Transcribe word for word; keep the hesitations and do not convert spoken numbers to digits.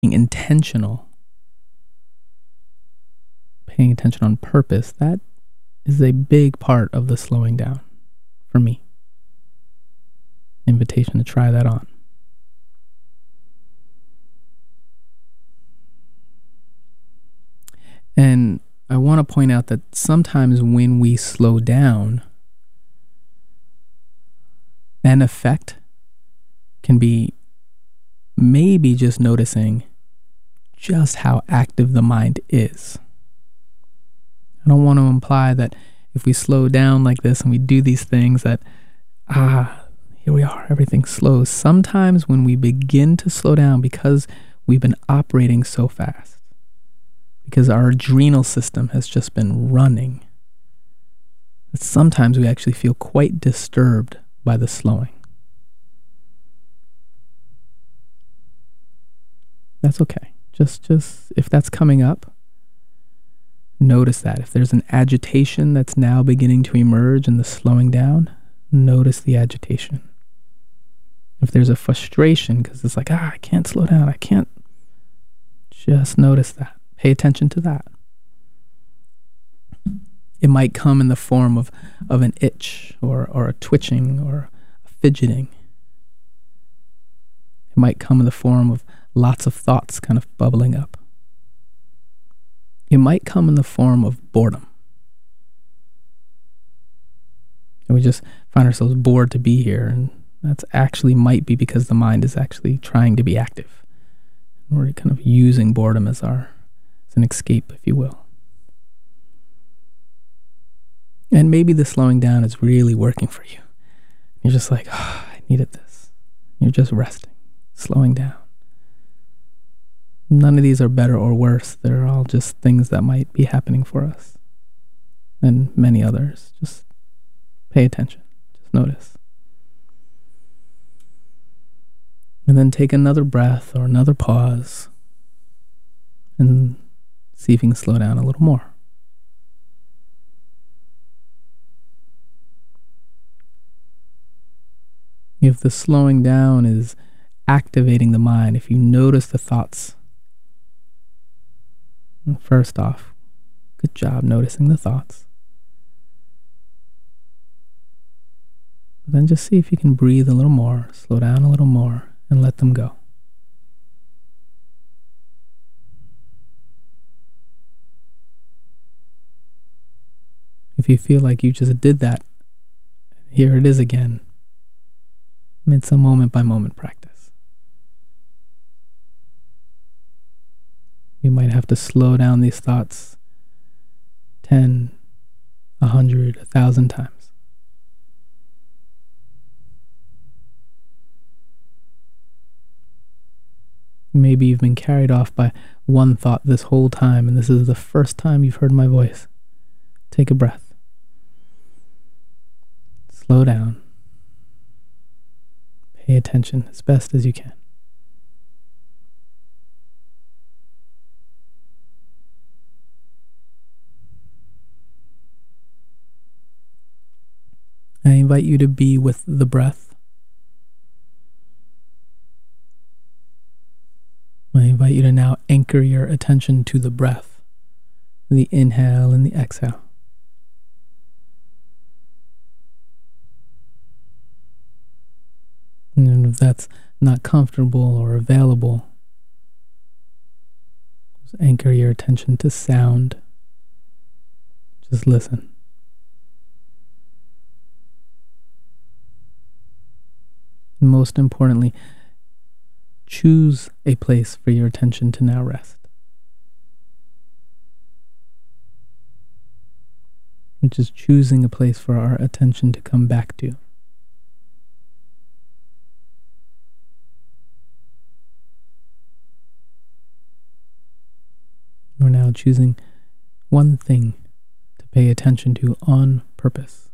being intentional, paying attention on purpose, that is a big part of the slowing down for me. Invitation to try that on. And I want to point out that sometimes when we slow down, an effect can be maybe just noticing just how active the mind is. I don't want to imply that if we slow down like this and we do these things that, ah, here we are, everything slows. Sometimes when we begin to slow down because we've been operating so fast, because our adrenal system has just been running, that sometimes we actually feel quite disturbed by the slowing. That's okay. Just, just if that's coming up, notice that. If there's an agitation that's now beginning to emerge in the slowing down, notice the agitation. If there's a frustration because it's like, ah, I can't slow down, I can't, just notice that. Pay attention to that. It might come in the form of, of an itch or, or a twitching or a fidgeting. It might come in the form of lots of thoughts kind of bubbling up. It might come in the form of boredom. And we just find ourselves bored to be here, and that's actually might be because the mind is actually trying to be active. We're kind of using boredom as our as an escape, if you will. And maybe the slowing down is really working for you. You're just like, oh, I needed this. You're just resting, slowing down. None of these are better or worse. They're all just things that might be happening for us. And many others. Just pay attention. Just notice. And then take another breath or another pause and see if you can slow down a little more. If the slowing down is activating the mind, if you notice the thoughts, first off, good job noticing the thoughts. But then just see if you can breathe a little more, slow down a little more, and let them go. If you feel like you just did that, here it is again. It's a moment by moment practice. You might have to slow down these thoughts ten, a hundred, a thousand times. Maybe you've been carried off by one thought this whole time, and this is the first time you've heard my voice. Take a breath. Slow down. Pay attention as best as you can. I invite you to be with the breath. I invite you to now anchor your attention to the breath, the inhale and the exhale. And if that's not comfortable or available, just anchor your attention to sound. Just listen. And most importantly, choose a place for your attention to now rest, which is choosing a place for our attention to come back to. We're now choosing one thing to pay attention to on purpose.